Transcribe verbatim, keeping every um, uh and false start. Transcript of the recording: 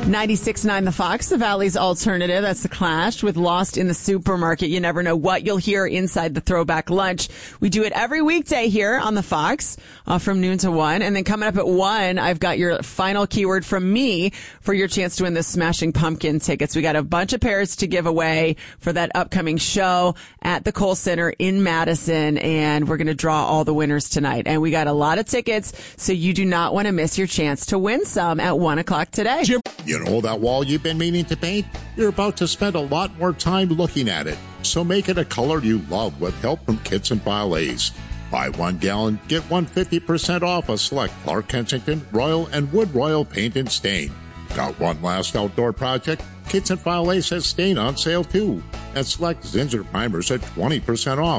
ninety-six point nine The Fox, the Valley's alternative. That's The Clash with Lost in the Supermarket. You never know what you'll hear inside the Throwback Lunch. We do it every weekday here on The Fox uh, from noon to one. And then coming up at one, I've got your final keyword from me for your chance to win the Smashing Pumpkin tickets. We got a bunch of pairs to give away for that upcoming show at the Kohl Center in Madison. And we're going to draw all the winners tonight. And we got a lot of tickets, so you do not want to miss your chance to win some at one o'clock today. Jim, you know that wall you've been meaning to paint? You're about to spend a lot more time looking at it. So make it a color you love with help from Kits and File Ace. Buy one gallon, get one fifty percent off a select Clark Kensington, Royal, and Wood Royal paint and stain. Got one last outdoor project? Kits and File Ace has stain on sale too. And select Zinsser primers at twenty percent off.